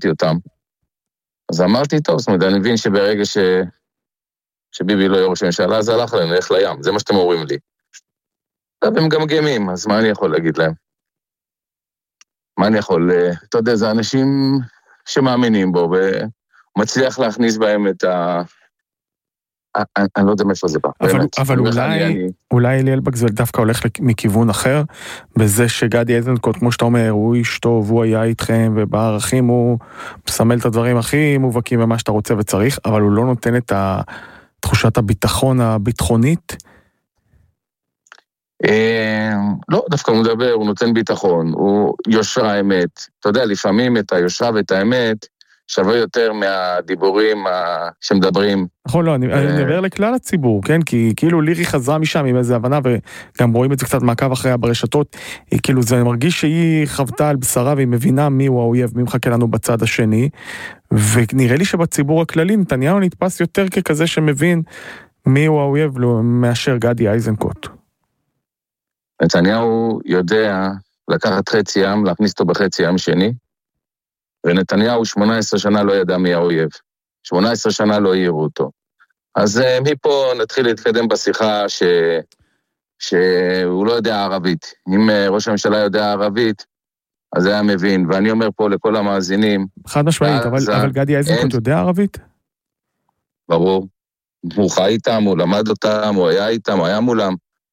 ראיתי אותם. אז אמרתי, טוב, זאת אומרת, אני מבין שברגע שביבי לא יהיה ראש הממשלה, אז הלך להם, נלך לים, זה מה שאתם אומרים לי. טוב, הם גם גמים, אז מה אני יכול להגיד להם? מה אני יכול, אתה יודע, זה אנשים שמאמינים בו, ומצליח להכניס בהם את אני לא יודע מאיפה זה בא. אבל אולי אלי אלבג זה דווקא הולך מכיוון אחר, בזה שגדי איזנקוט, כמו שאתה אומר, הוא איש טוב, הוא היה איתכם, ובערכים הוא מסמל את הדברים הכי מובהקים במה שאתה רוצה וצריך, אבל הוא לא נותן את תחושת הביטחון הביטחונית? לא, דווקא הוא מדבר, הוא נותן ביטחון, הוא יושרה האמת. אתה יודע, לפעמים את היושרה ואת האמת, שווה יותר מהדיבורים שמדברים. נכון, לא, אני מדבר לכלל הציבור, כן? כי כאילו לירי חזרה משם עם איזו הבנה, וגם רואים את זה קצת מעקב אחריה ברשתות, כאילו זה מרגיש שהיא חוותה על בשרה, והיא מבינה מי הוא האויב, מי מחכה לנו בצד השני, ונראה לי שבציבור הכללי, נתניהו נתפס יותר ככזה שמבין מי הוא האויב מאשר גדי איזנקוט. נתניהו יודע לקחת חצי ים, להכניס אותו בחצי ים שני, ונתניהו 18 שנה לא ידע מי האויב. 18 שנה לא העירו אותו. אז מפה נתחיל להתקדם בשיחה שהוא לא יודע ערבית. אם ראש הממשלה יודע ערבית, אז היה מבין. ואני אומר פה לכל המאזינים... חד משמעית, אבל גדי איזנקוט יודע ערבית? ברור. הוא חי איתם, הוא למד אותם, הוא היה איתם, הוא היה מולם.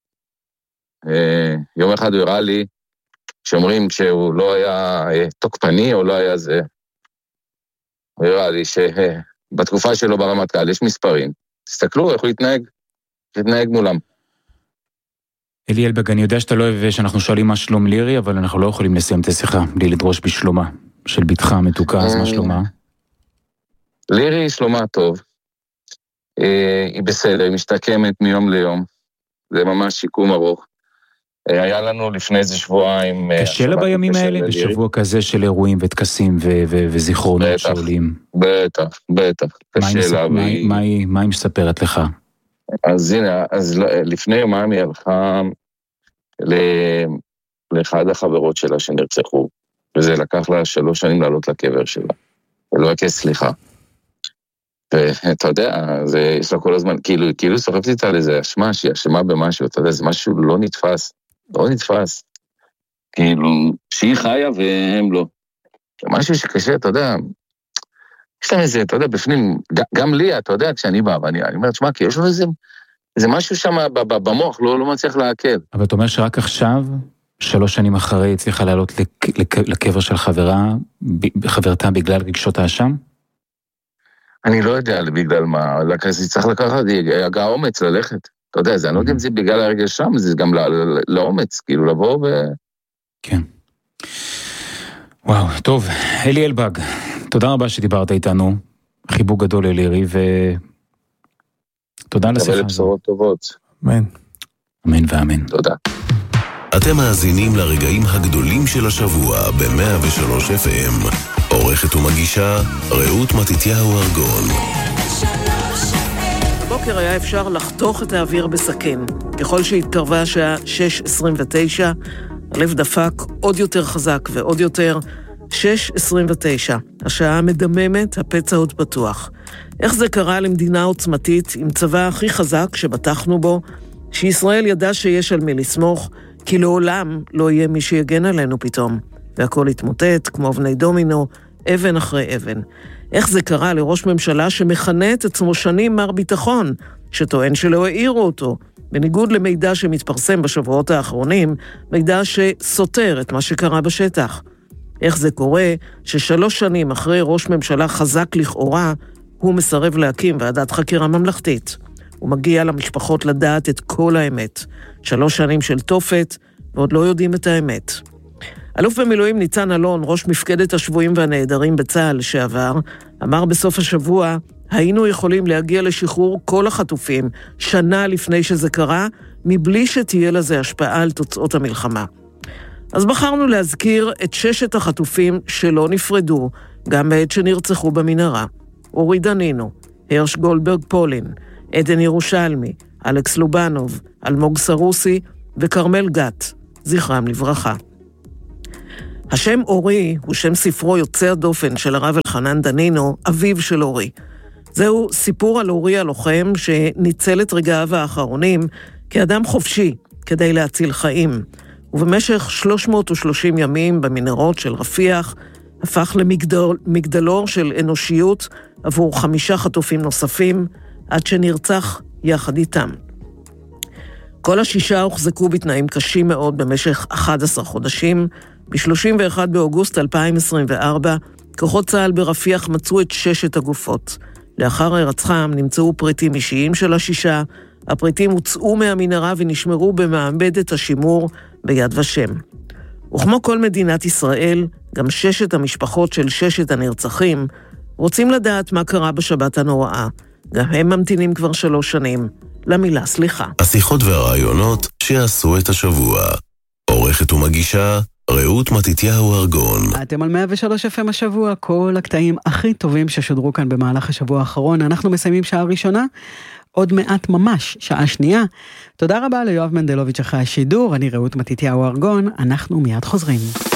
יום אחד הוא הראה לי, שאומרים כשהוא לא היה תוקפני או לא היה זה, הוא הראה לי שבתקופה שלו ברמטכ"ל יש מספרים, תסתכלו איך הוא יתנהג מולם. אלי אלבג, אני יודע שאתה לא אוהב שאנחנו שואלים מה שלום לירי, אבל אנחנו לא יכולים לסיים את השיחה בלי לדרוש בשלומה של בתך המתוקה, אז מה שלומה? לירי שלומה טוב, היא בסדר, היא משתקמת מיום ליום, זה ממש שיקום ארוך. היה לנו לפני איזה שבועיים... קשה לה בימים האלה, בשבוע כזה של אירועים ותקסים וזיכרונות שעולים. בטח, קשה לה. מה היא מספרת לך? אז הנה, לפני יומיים היא הלכה לאחד החברות שלה שנרצחו, וזה לקח לה 3 שנים לעלות לקבר שלה, ולא רק סליחה. ואתה יודע, יש לה כל הזמן, כאילו סוחפתי איתה על איזה אשמה, שהיא אשמה במשהו, אתה יודע, זה משהו לא נתפס. כאילו, שהיא חיה והם לא. משהו שקשה, אתה יודע, יש להם איזה, אתה יודע, בפנים, גם לי, אתה יודע, כשאני בא, ואני אומר, תשמע, כי יש לו איזה משהו שם במוח, לא מצליח להקל. אבל אתה אומר שרק עכשיו, 3 שנים אחרי, הצליחה לעלות לקבר של חברתה בגלל רגשות האשם? אני לא יודע בגלל מה, צריך לקחת, הגע אומץ ללכת. אתה יודע, אני לא יודע אם זה בגלל הרגש שם, זה גם לאומץ, כאילו לבוא ו... כן. וואו, טוב, אלי אלבג, תודה רבה שדיברת איתנו, חיבוק גדול אלירי, תודה על השיחה. תקבל בשורות טובות. אמן. אמן ואמן. תודה. אתם מאזינים לרגעים הגדולים של השבוע ב-103 FM. עורכת ומגישה רעות מתתיהו ארגון. בבוקר היה אפשר לחתוך את האוויר בסכין. ככל שהתקרבה השעה 6:29, הלב דפק עוד יותר חזק ועוד יותר. 6:29, השעה מדממת, הפצע עוד פתוח. איך זה קרה למדינה עוצמתית עם צבא הכי חזק שבטחנו בו, שישראל ידע שיש על מי לסמוך, כי לעולם לא יהיה מי שיגן עלינו פתאום. והכל התמוטט, כמו אבני דומינו, אבן אחרי אבן. איך זה קרה לראש ממשלה שמכנה את עצמו שנים מר ביטחון, שטוען שלא העירו אותו, בניגוד למידע שמתפרסם בשבועות האחרונים, מידע שסותר את מה שקרה בשטח. איך זה קורה ש3 שנים אחרי ראש ממשלה חזק לכאורה, הוא מסרב להקים ועדת חקירה ממלכתית. הוא מגיע למשפחות לדעת את כל האמת. 3 שנים של תופת, ועוד לא יודעים את האמת. אלוף במילואים ניצן אלון, ראש מפקדת השבויים והנעדרים בצה"ל לשעבר, אמר בסוף השבוע, היינו יכולים להגיע לשחרור כל החטופים שנה לפני שזה קרה, מבלי שתהיה לזה השפעה על תוצאות המלחמה. אז בחרנו להזכיר את 6 החטופים שלא נפרדו, גם בעת שנרצחו במנהרה. אורי דנינו, הרש גולדברג פולין, עדן ירושלמי, אלכס לובנוב, אלמוג סרוסי וקרמל גת, זכרם לברכה. השם אורי הוא שם ספרו יוצא הדופן של הרב אלחנן דנינו, אביו של אורי. זהו סיפור על אורי הלוחם שניצל את רגעיו האחרונים כאדם חופשי כדי להציל חיים. ובמשך 330 ימים במנהרות של רפיח הפך למגדלור של אנושיות עבור 5 חטופים נוספים עד שנרצח יחד איתם. כל 6 הוחזקו בתנאים קשים מאוד במשך 11 חודשים. ב-31 באוגוסט 2024 כוחות צה"ל ברפיח מצאו את 6 הגופות. לאחר הרצחם נמצאו פריטים אישיים של 6, הפריטים הוצאו מהמנהרה ונשמרו במעבדת השימור ביד ושם. וכמו כל מדינת ישראל, גם 6 המשפחות של 6 הנרצחים רוצים לדעת מה קרה בשבת הנוראה. גם הם ממתינים כבר 3 שנים למילה סליחה. השיחות והרעיונות שעשו את השבוע. עורכת ומגישה רעות מתתיהו ארגון. אתם על 103 FM השבוע, כל הקטעים הכי טובים ששודרו כאן במהלך השבוע האחרון. אנחנו מסיימים שעה ראשונה, עוד מעט ממש שעה שנייה. תודה רבה ליואב מנדלוביץ' אחרי השידור, אני רעות מתתיהו ארגון, אנחנו מיד חוזרים.